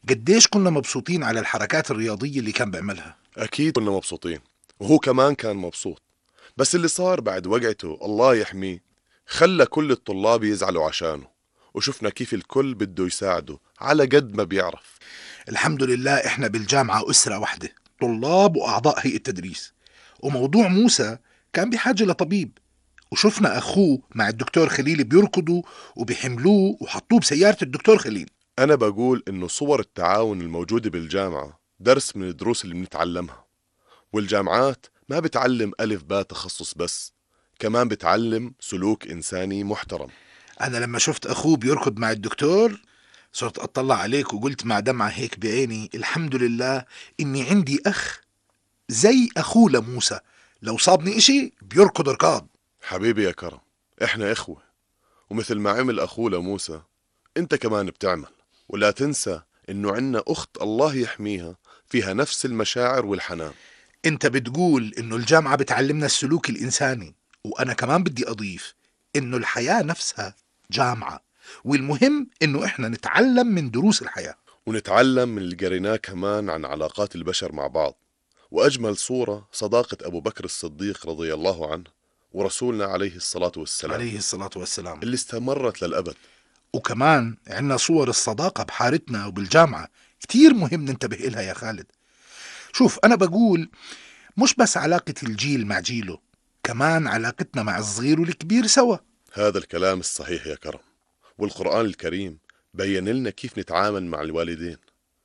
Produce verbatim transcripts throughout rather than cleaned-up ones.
قديش كنا مبسوطين على الحركات الرياضية اللي كان بيعملها. أكيد كنا مبسوطين، وهو كمان كان مبسوط. بس اللي صار بعد وقعته الله يحميه خلى كل الطلاب يزعلوا عشانه، وشفنا كيف الكل بده يساعده على قد ما بيعرف. الحمد لله إحنا بالجامعة أسرة واحدة، طلاب وأعضاء هيئة تدريس. وموضوع موسى كان بحاجة لطبيب، وشفنا أخوه مع الدكتور خليل بيركضوا وبيحملوه وحطوه بسيارة الدكتور خليل. أنا بقول إنه صور التعاون الموجودة بالجامعة درس من الدروس اللي بنتعلمها، والجامعات ما بتعلم ألف باء تخصص بس، كمان بتعلم سلوك إنساني محترم. أنا لما شفت أخوه بيركض مع الدكتور صرت أطلع عليك وقلت مع دمعة هيك بعيني الحمد لله إني عندي أخ زي أخوه لموسى، لو صابني إشي بيركض ركاض. حبيبي يا كرم، إحنا إخوة، ومثل ما عمل أخوه لموسى أنت كمان بتعمل. ولا تنسى إنه عنا أخت الله يحميها فيها نفس المشاعر والحنان. أنت بتقول إنه الجامعة بتعلمنا السلوك الإنساني، وأنا كمان بدي أضيف إنه الحياة نفسها جامعة، والمهم إنه إحنا نتعلم من دروس الحياة، ونتعلم من اللي قريناه كمان عن علاقات البشر مع بعض. وأجمل صورة صداقة أبو بكر الصديق رضي الله عنه ورسولنا عليه الصلاة والسلام عليه الصلاة والسلام، اللي استمرت للأبد. وكمان عنا صور الصداقة بحارتنا وبالجامعة كتير مهم ننتبه إلها يا خالد. شوف أنا بقول مش بس علاقة الجيل مع جيله، كمان علاقتنا مع الصغير والكبير سوا. هذا الكلام الصحيح يا كرم، والقرآن الكريم بين لنا كيف نتعامل مع الوالدين.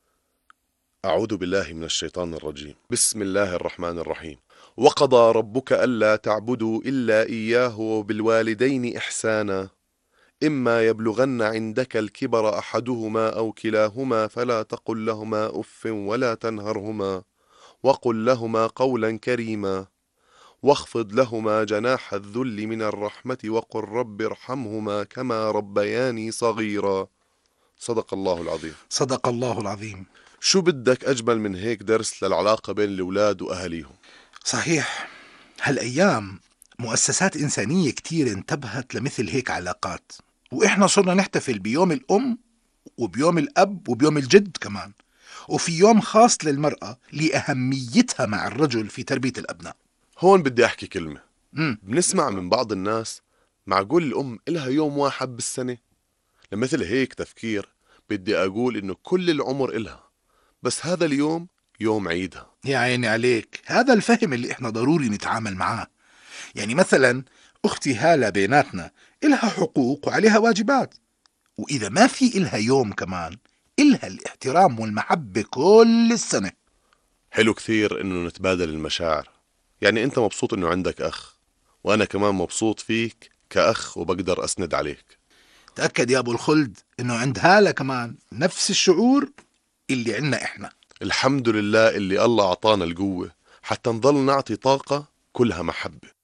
أعوذ بالله من الشيطان الرجيم، بسم الله الرحمن الرحيم. وقضى ربك ألا تعبدوا إلا إياه وبالوالدين إحسانا إما يبلغن عندك الكبر أحدهما أو كلاهما فلا تقل لهما أف ولا تنهرهما وقل لهما قولا كريما واخفض لهما جناح الذل من الرحمة وقل رب ارحمهما كما ربياني صغيرا. صدق الله العظيم. صدق الله العظيم. شو بدك أجمل من هيك درس للعلاقة بين الأولاد وأهليهم؟ صحيح، هالأيام مؤسسات إنسانية كتير انتبهت لمثل هيك علاقات، وإحنا صرنا نحتفل بيوم الأم وبيوم الأب وبيوم الجد كمان، وفي يوم خاص للمرأة لأهميتها مع الرجل في تربية الأبناء. هون بدي أحكي كلمة. مم. بنسمع من بعض الناس معقول الأم إلها يوم واحد بالسنة؟ لمثل هيك تفكير بدي أقول إنه كل العمر إلها، بس هذا اليوم يوم عيدها. يا عيني عليك، هذا الفهم اللي إحنا ضروري نتعامل معاه. يعني مثلا أختي هالة بيناتنا إلها حقوق وعليها واجبات، وإذا ما في إلها يوم كمان إلها الاحترام والمحبة كل السنة. حلو كثير إنه نتبادل المشاعر. يعني أنت مبسوط إنه عندك أخ، وأنا كمان مبسوط فيك كأخ وبقدر أسند عليك. تأكد يا أبو الخلد إنه عند هالة كمان نفس الشعور اللي عنا إحنا. الحمد لله اللي الله أعطانا القوة حتى نضل نعطي طاقة كلها محبة.